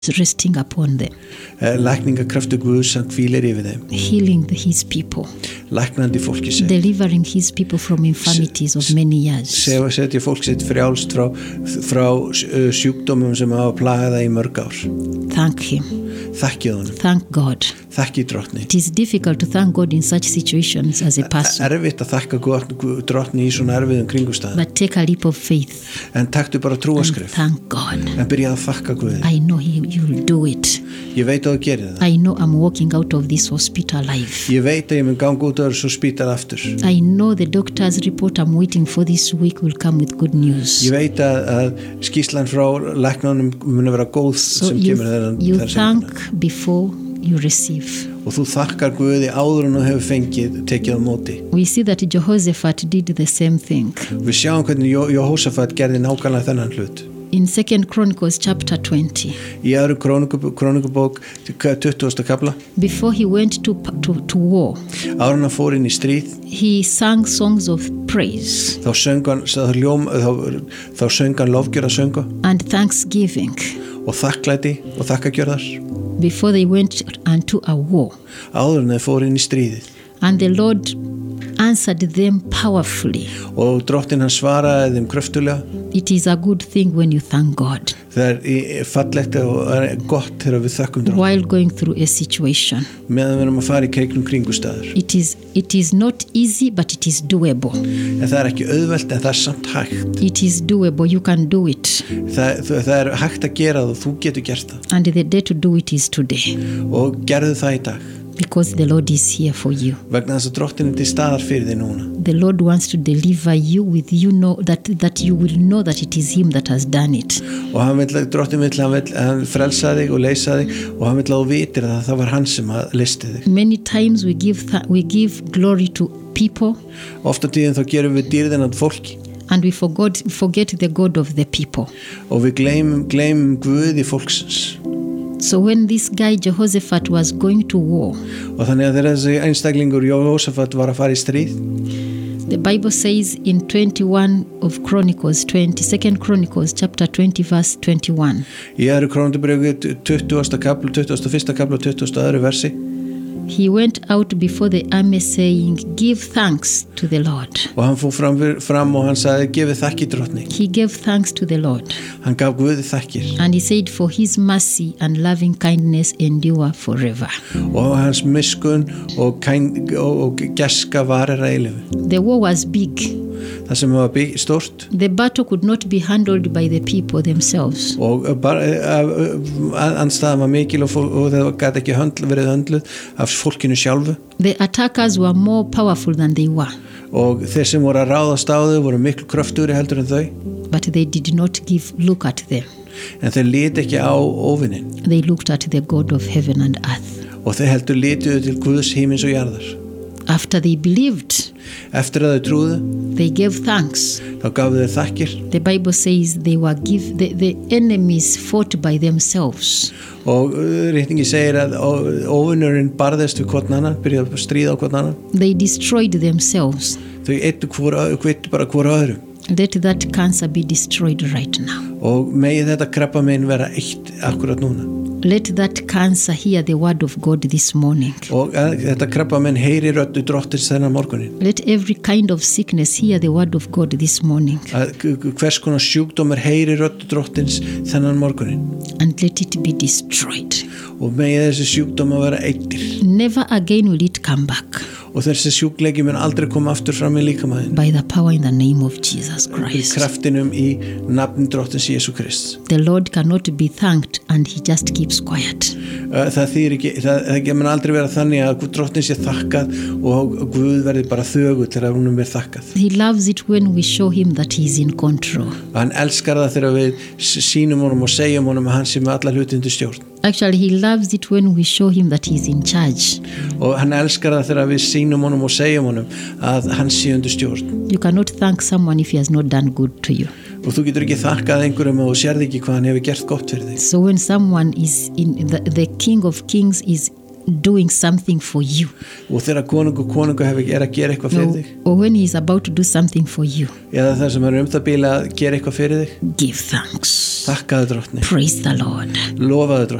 resting upon them, lækningakraftur Guðs hann hvílir yfir þeim, healing his people, læknandi fólki sitt, delivering his people from infirmities of many years. setja fólk sitt frjálst frá sjúkdómum sem hafa plagað það í mörg ár. Thank him. Þakkið honum, Thank God. þakkið drottni. It is difficult to thank God in such situations as a person, Erfitt að þakka drottni í svona erfiðum kringumstæðum, but take a leap of faith en taktu bara and trúaskrif, thank God. en byrjaði að þakka Guði. I know you will do it. Ég veit að þú gerir það. I know I'm walking out of this hospital alive. Ég veit að ég mun ganga út af þessu spítal aftur. I know the doctor's report I'm waiting for this week will come with good news. Ég veit að skýrslan frá læknunum mun vera góð So sem you kemur thank before you receive. og þú þakkar Guði áður en þú hefur tekið á móti. We see that Jehoshaphat did the same thing. Við sjáum hvernig Jehoshaphat gerði nákvæmlega þennan hlut. In 2 Chronicles chapter 20, Í öðru krónikubók 20. kapla, before he went to war, áður en hann fór inn í stríð, he sang songs of praise þá söng hann lofgjörðarsöngu and thanksgiving og þakklæti og þakkagjörðar before they went unto a war. áður en þeir fór inn í stríðið. And the Lord answered them powerfully. Og drottinn hann svaraði þeim kröftulega. It is a good thing when you thank God Það fallegt og gott þegar við þökkum drottinn while going through a situation. meðan við erum að fara í gegnum kringumstæður. It is not easy, but it is doable. En það ekki auðvelt, en það samt hægt. It is doable. You can do it. Það hægt að gera það og þú getur gert það. And the day to do it is today. Og gerðu það í dag. Because the Lord is here for you. Vegna þess að drottinn til staðar fyrir þig núna. The Lord wants to deliver you with that you will know that it is him that has done it. Og drottinn vill hann frelsa þig og leysa þig og hann vill að þú vitir að það var hann sem leysti þig. Many times we give glory to people. Ofta tíðum þá gerum við dýrðina að fólki. And we forget the God of the people. Og við gleymum Guði fólksins. So when this guy Jehoshaphat was going to war, og þannig að þegar þessi einstaklingur Jehoshaphat var að fara í stríð, the Bible says in 21 of Chronicles 2 Chronicles chapter 20 verse 21. Í öðru Krónubréfi 21. kapla og 22. versi. He went out before the army saying, give thanks to the Lord. Og hann fór fram og hann sagði, gefið þakkir drottni. He gave thanks to the Lord. Hann gaf Guði þakkir. And he said, for his mercy and loving kindness endure forever. Og hans miskunn og gæska varir að eilífu. The war was big. Það sem var stórt. The battle could not be handled by the people themselves. Og andstaðan var mikil og það gæti ekki verið höndluð af fólkinu sjálfu. The attackers were more powerful than they were. Og þeir sem voru að ráðast á þau voru miklu kröftugri heldur en þau. But they did not look at them. En þeir litu ekki á óvinnin. They looked at the God of heaven and earth. Og þeir heldur lituðu til Guðs himins og jarðar. After they believed, eftir að þau trúðu, they gave thanks. Þá gafu þeir þakkir. The Bible says the enemies fought by themselves. Og ritningi segir að óvinnurinn barðist við hvern annan, byrjaði að stríða á hvern annan. They destroyed themselves. Þau eittu bara hvora öðrum. Let that cancer be destroyed right now. Og megi þetta krabbamein vera eitt akkurat núna. Let that cancer hear the word of God this morning. Og þetta krabbamein heyri röddu drottins þennan morgunin. Let every kind of sickness hear the word of God this morning. Hvers konar sjúkdómar heyri röddu drottins þennan morgunin. And let it be destroyed. Og megi þessi sjúkdómar vera eittir. Never again will it come back. Og þessi sjúkleiki mun aldrei koma aftur fram í líkamæðin. By the power in the name of Jesus Christ. Kraftinum í nafni drottins Jesú Krist. The Lord cannot be thanked and he just keeps quiet. Það þýðir ekki, það mun aldrei vera þannig að drottins sé þakkað og Guð verði bara þögull þegar honum er þakkað. He loves it when we show him that he is in control. Hann elskar það þegar við sýnum honum og segjum honum að hann sé með alla hluti undir stjórn. Actually, he loves it when we show him that he is in charge. Og hann elskar það þegar við sýnum honum og segjum honum að hann sé undir stjórn. You cannot thank someone if he has not done good to you. Og þú getur ekki þakkað einhverjum og þú sérð ekki hvað hann hefur gert gott fyrir þig. So when someone is in the King of Kings is doing something for you. Og þegar konungur hefur að gera eitthvað fyrir þig. Or when he is about to do something for you. Eða það sem er það bíla að gera eitthvað fyrir þig. Give thanks. Þakkaðu drottni. Praise the Lord. Lofaðu drottni.